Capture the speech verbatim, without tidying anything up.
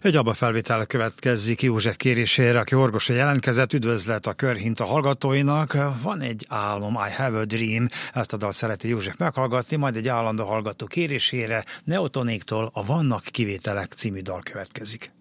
Egy abba felvétel következik József kérésére, aki orvosa jelentkezett. Üdvözlet a Körhinta hallgatóinak. Van egy álmom, I have a dream. Ezt a dalt szereti József meghallgatni, majd egy állandó hallgató kérésére Neotonéktól a Vannak kivételek című dal következik.